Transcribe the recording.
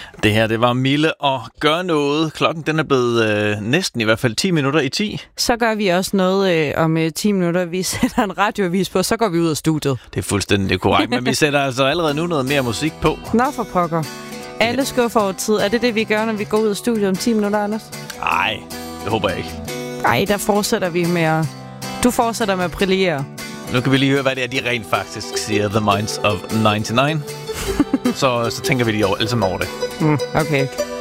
Det her, det var Mille og Gør Noget. Klokken den er blevet næsten i hvert fald 10 minutter i 10. Så gør vi også noget om 10 minutter. Vi sætter en radioavis på, så går vi ud af studiet. Det er fuldstændig korrekt, men vi sætter altså allerede nu noget mere musik på. Nå for pokker. Alle skuffer over tid. Er det, vi gør, når vi går ud af studiet om 10 minutter, Anders? Nej, det håber jeg ikke. Nej, der fortsætter vi med at... Du fortsætter med at brillere. Nu kan vi lige høre, hvad det er, de rent faktisk siger. The Minds of 99. så tænker vi lige alle sammen over det. Okay.